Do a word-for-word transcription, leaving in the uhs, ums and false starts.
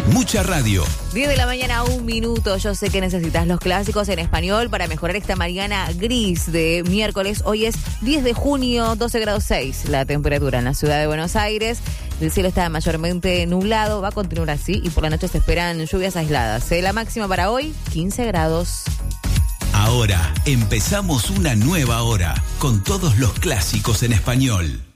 Mucha radio. diez de la mañana, un minuto. Yo sé que necesitas los clásicos en español para mejorar esta mañana gris de miércoles. Hoy es diez de junio, doce grados seis la temperatura en la ciudad de Buenos Aires. El cielo está mayormente nublado, va a continuar así y por la noche se esperan lluvias aisladas. La máxima para hoy, quince grados. Ahora empezamos una nueva hora con todos los clásicos en español.